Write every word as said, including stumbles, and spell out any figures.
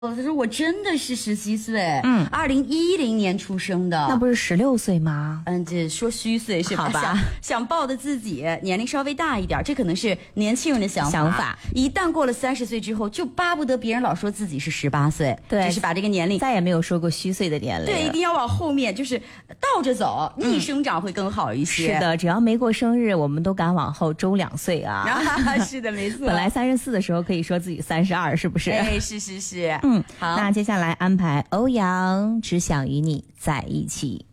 他说我真的是十七岁， 嗯， 二零一零年出生的， 那不是十六岁吗？ 嗯，这说虚岁是吧？ 好吧， 想想抱的自己年龄稍微大一点，这可能是年轻人的想法。 想法一旦过了三十岁之后，就巴不得别人老说自己是十八岁， 对， 就是把这个年龄再也没有说过虚岁的年龄。 对，一定要往后面，就是倒着走，逆生长会更好一些。 嗯、是的，只要没过生日，我们都敢往后周两岁啊。 是的，没错。 本来三十四的时候可以说自己三十二，是不是？ 哎，是是是。 嗯， 好， 那接下来安排欧阳，只想与你在一起。